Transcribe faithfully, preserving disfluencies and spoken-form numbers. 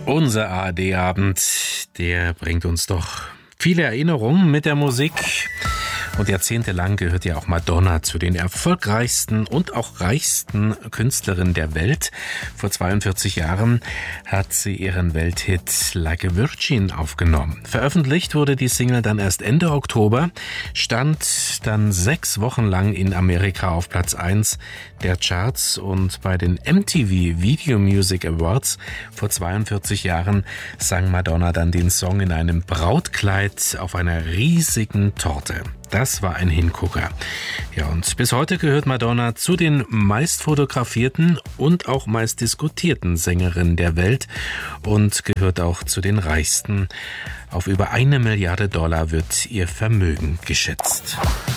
Unser A R D-Abend, der bringt uns doch viele Erinnerungen mit der Musik. Und jahrzehntelang gehört ja auch Madonna zu den erfolgreichsten und auch reichsten Künstlerinnen der Welt. Vor zweiundvierzig Jahren hat sie ihren Welthit Like a Virgin aufgenommen. Veröffentlicht wurde die Single dann erst Ende Oktober, stand dann sechs Wochen lang in Amerika auf Platz eins der Charts, und bei den M T V Video Music Awards vor zweiundvierzig Jahren sang Madonna dann den Song in einem Brautkleid auf einer riesigen Torte. Das war ein Hingucker. Ja, und bis heute gehört Madonna zu den meist fotografierten und auch meist diskutierten Sängerinnen der Welt und gehört auch zu den reichsten. Auf über eine Milliarde Dollar wird ihr Vermögen geschätzt.